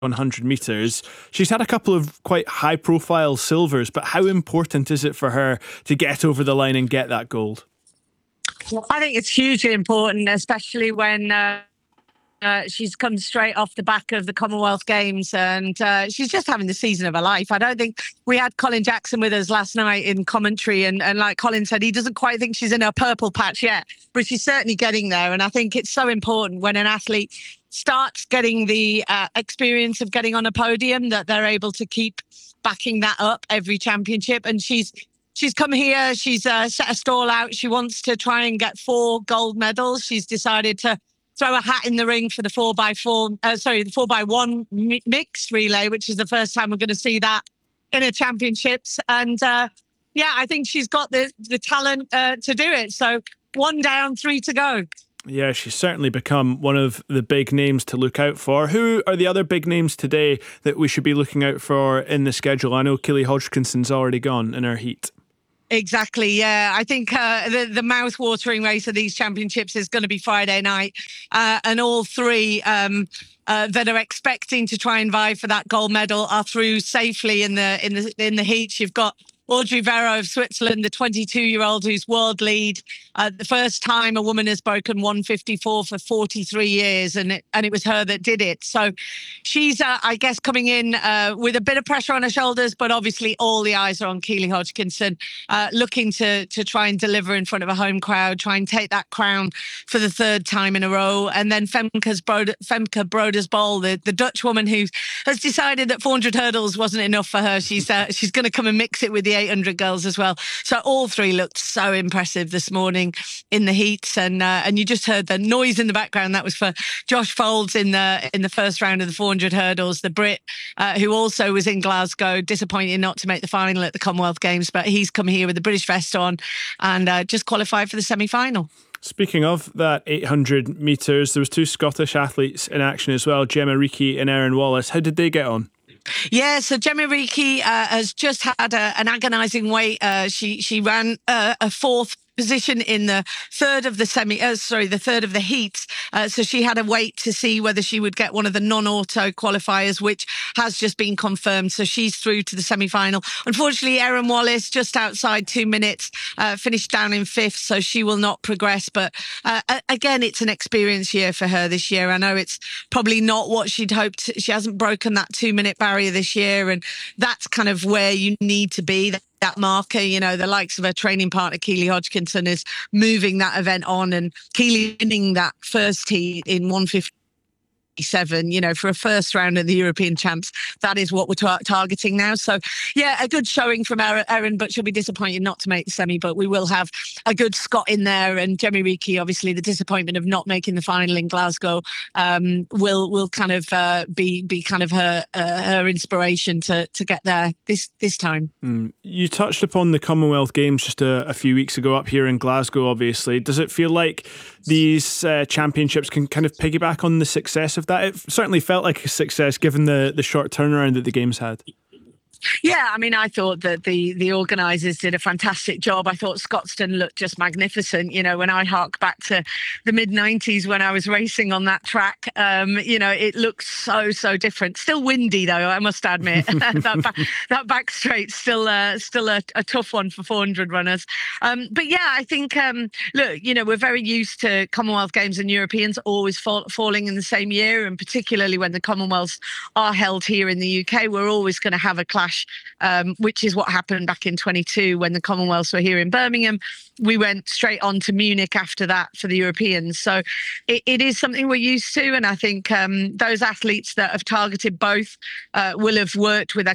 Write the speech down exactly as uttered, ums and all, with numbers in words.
one hundred metres. She's had a couple of quite high-profile silvers, but how important is it for her to get over the line and get that gold? I think it's hugely important, especially when uh, uh, she's come straight off the back of the Commonwealth Games, and uh, she's just having the season of her life. I don't think we had Colin Jackson with us last night in commentary, and, and like Colin said, he doesn't quite think she's in her purple patch yet, but she's certainly getting there. And I think it's so important when an athlete starts getting the uh, experience of getting on a podium that they're able to keep backing that up every championship. And she's She's come here, she's uh, set a stall out. She wants to try and get four gold medals. She's decided to throw a hat in the ring for the four by four, uh, sorry, the four by one mi- mixed relay, which is the first time we're going to see that in a championships. And uh, yeah, I think she's got the, the talent uh, to do it. So one down, three to go. Yeah, she's certainly become one of the big names to look out for. Who are the other big names today that we should be looking out for in the schedule? I know Keely Hodgkinson's already gone in her heat. Exactly, yeah. I think uh, the, the mouth-watering race of these championships is going to be Friday night. Uh, and all three um, uh, that are expecting to try and vie for that gold medal are through safely in the in the in the heats. You've got Audrey Verreaux of Switzerland, the twenty-two-year-old who's world lead. Uh, the first time a woman has broken one fifty-four for forty-three years, and it, and it was her that did it. So she's, uh, I guess, coming in uh, with a bit of pressure on her shoulders, but obviously all the eyes are on Keely Hodgkinson, uh, looking to to try and deliver in front of a home crowd, try and take that crown for the third time in a row. And then Femke's Brode, Femke Broders-Bol, the, the Dutch woman who has decided that four hundred hurdles wasn't enough for her. She's uh, she's going to come and mix it with the eight hundred girls as well. So all three looked so impressive this morning in the heats, and uh, and you just heard the noise in the background. That was for Josh Folds in the in the first round of the four hundred hurdles, the Brit uh, who also was in Glasgow, disappointed not to make the final at the Commonwealth Games, but he's come here with the British vest on and uh, just qualified for the semi-final. Speaking of that eight hundred metres, there was two Scottish athletes in action as well, Gemma Reekie and Erin Wallace. How did they get on? Yeah, so Gemma Reekie uh, has just had a, an agonising wait. Uh, she she ran uh, a fourth position in the third of the semi, uh, sorry, the third of the heats. Uh, so she had to wait to see whether she would get one of the non-auto qualifiers, which has just been confirmed. So she's through to the semi-final. Unfortunately, Erin Wallace, just outside two minutes, uh, finished down in fifth, so she will not progress. But uh, again, it's an experience year for her this year. I know it's probably not what she'd hoped. She hasn't broken that two-minute barrier this year, and that's kind of where you need to be. That marker, you know, the likes of her training partner, Keely Hodgkinson, is moving that event on, and Keely winning that first heat in one fifty-seven, you know, for a first round of the European Champs. That is what we're tar- targeting now. So, yeah, a good showing from Erin, but she'll be disappointed not to make the semi. But we will have a good Scot in there, and Gemma Reekie, obviously, the disappointment of not making the final in Glasgow, um, will will kind of uh, be be kind of her uh, her inspiration to to get there this this time. Mm. You touched upon the Commonwealth Games just a, a few weeks ago up here in Glasgow. Obviously, does it feel like these uh, championships can kind of piggyback on the success of that? It certainly felt like a success given the the short turnaround that the Games had. Yeah, I mean, I thought that the the organisers did a fantastic job. I thought Scotstoun looked just magnificent. You know, when I hark back to the mid nineties when I was racing on that track, um, you know, it looked so, so different. Still windy, though, I must admit. that, back, that back straight's still, uh, still a, a tough one for four hundred runners. Um, but yeah, I think, um, look, you know, we're very used to Commonwealth Games and Europeans always fall, falling in the same year, and particularly when the Commonwealths are held here in the U K, we're always going to have a clash. Um, which is what happened back in twenty-two when the Commonwealths were here in Birmingham. We went straight on to Munich after that for the Europeans. So it, it is something we're used to. And I think um, those athletes that have targeted both uh, will have worked with their